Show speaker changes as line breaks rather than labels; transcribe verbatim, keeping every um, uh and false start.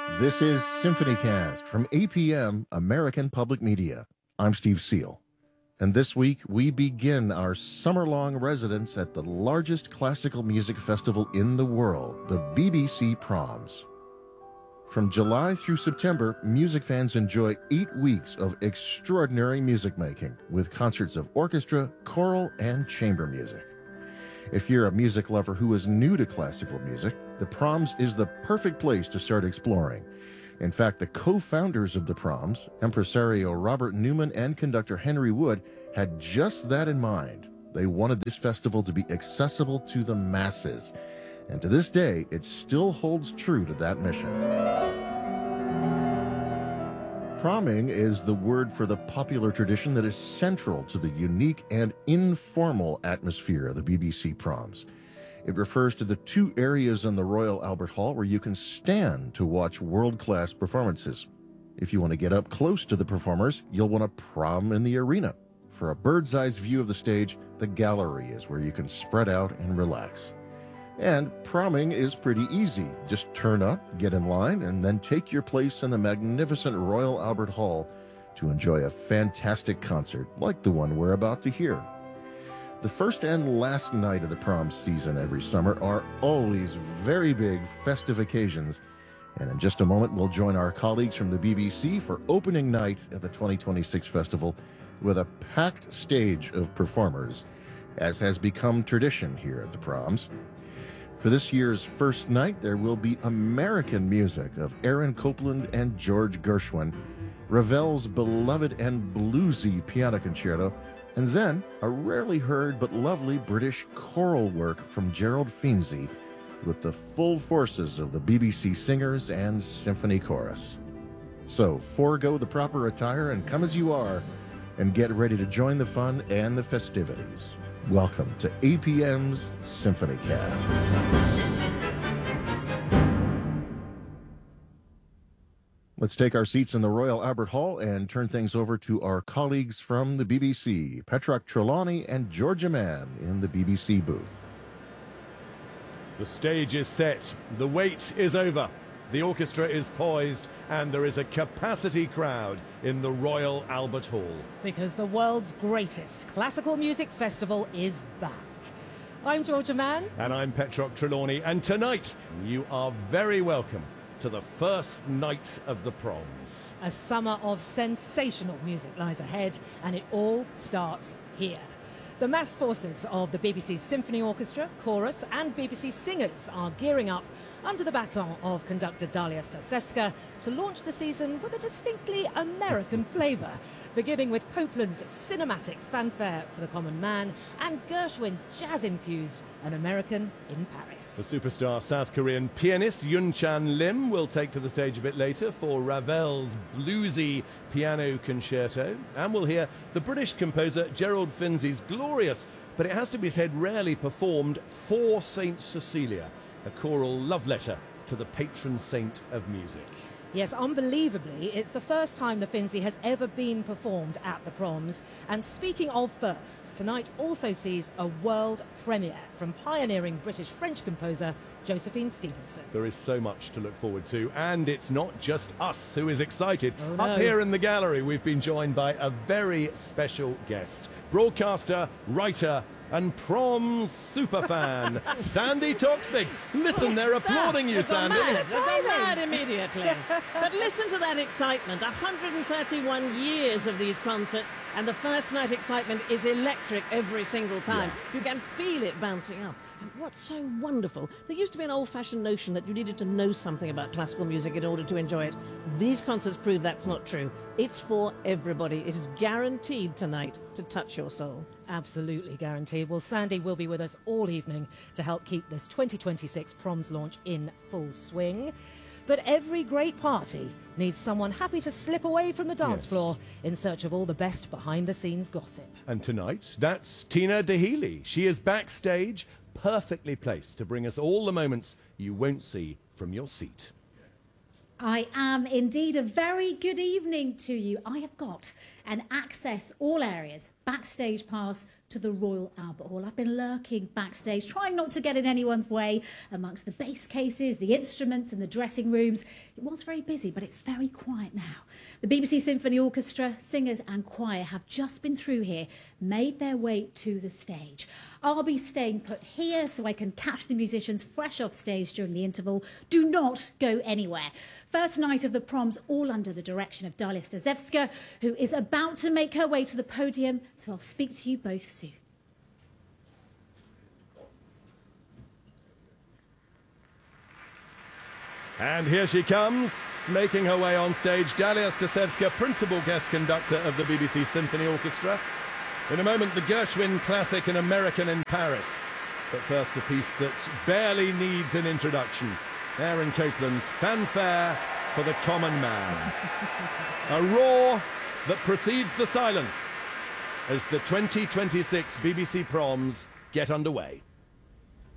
This is SymphonyCast from A P M, American Public Media. I'm Steve Seal. And this week, we begin our summer-long residence at the largest classical music festival in the world, the B B C Proms. From July through September, music fans enjoy eight weeks of extraordinary music making with concerts of orchestra, choral, and chamber music. If you're a music lover who is new to classical music, the Proms is the perfect place to start exploring. In fact, the co-founders of the Proms, impresario Robert Newman and conductor Henry Wood, had just that in mind. They wanted this festival to be accessible to the masses. And to this day, it still holds true to that mission. Promming is the word for the popular tradition that is central to the unique and informal atmosphere of the B B C Proms. It refers to the two areas in the Royal Albert Hall where you can stand to watch world-class performances. If you want to get up close to the performers, you'll want to prom in the arena. For a bird's-eye view of the stage, the gallery is where you can spread out and relax. And promming is pretty easy. Just turn up, get in line, and then take your place in the magnificent Royal Albert Hall to enjoy a fantastic concert like the one we're about to hear. The first and last night of the prom season every summer are always very big festive occasions. And in just a moment, we'll join our colleagues from the B B C for opening night at the twenty twenty-six festival with a packed stage of performers, as has become tradition here at the Proms. For this year's first night, there will be American music of Aaron Copland and George Gershwin, Ravel's beloved and bluesy piano concerto, and then a rarely heard but lovely British choral work from Gerald Finzi with the full forces of the B B C Singers and Symphony Chorus. So forego the proper attire and come as you are and get ready to join the fun and the festivities. Welcome to A P M's SymphonyCast. Let's take our seats in the Royal Albert Hall and turn things over to our colleagues from the B B C, Petroc Trelawney and Georgia Mann in the B B C booth.
The stage is set, the wait is over, the orchestra is poised, and there is a capacity crowd in the Royal Albert Hall.
Because the world's greatest classical music festival is back. I'm Georgia Mann.
And I'm Petroc Trelawney, and tonight you are very welcome to the first night of the Proms.
A summer of sensational music lies ahead, and it all starts here. The massed forces of the B B C Symphony Orchestra, Chorus and B B C Singers are gearing up under the baton of conductor Dalia Stasevska to launch the season with a distinctly American flavour, beginning with Copland's cinematic fanfare for the common man and Gershwin's jazz-infused An American in Paris.
The superstar South Korean pianist Yoon-chan Lim will take to the stage a bit later for Ravel's bluesy piano concerto, and we'll hear the British composer Gerald Finzi's glorious, but it has to be said rarely performed, For Saint Cecilia, a choral love letter to the patron saint of music.
Yes, unbelievably, it's the first time the Finzi has ever been performed at the Proms. And speaking of firsts, tonight also sees a world premiere from pioneering British-French composer Josephine Stevenson.
There is so much to look forward to, and it's not just us who is excited.
Oh, no.
Up here in the gallery, we've been joined by a very special guest, broadcaster, writer, and Proms superfan, Sandi Toksvig. Listen, they're applauding you, Sandi.
It's a mad immediately. But listen to that excitement. one hundred thirty-one years of these concerts, and the first night excitement is electric every single time. Yeah. You can feel it bouncing up. And what's so wonderful, there used to be an old-fashioned notion that you needed to know something about classical music in order to enjoy it. These concerts prove that's not true. It's for everybody. It is guaranteed tonight to touch your soul.
Absolutely guaranteed. Well, Sandi will be with us all evening to help keep this twenty twenty-six Proms launch in full swing. But every great party needs someone happy to slip away from the dance
yes.
floor in search of all the best behind-the-scenes gossip.
And tonight, that's Tina Dahealy. She is backstage, perfectly placed to bring us all the moments you won't see from your seat.
I am indeed. A very good evening to you. I have got and access all areas, backstage pass to the Royal Albert Hall. I've been lurking backstage, trying not to get in anyone's way amongst the bass cases, the instruments and the dressing rooms. It was very busy, but it's very quiet now. The B B C Symphony Orchestra, singers and choir have just been through here, made their way to the stage. I'll be staying put here so I can catch the musicians fresh off stage during the interval. Do not go anywhere. First night of the proms, all under the direction of Dalia Stasevska, who is about to make her way to the podium, so I'll speak to you both soon.
And here she comes, making her way on stage, Dalia Stasevska, principal guest conductor of the B B C Symphony Orchestra. In a moment, the Gershwin classic, An American in Paris. But first, a piece that barely needs an introduction. Aaron Copland's Fanfare for the Common Man. A roar that precedes the silence as the twenty twenty-six B B C Proms get underway.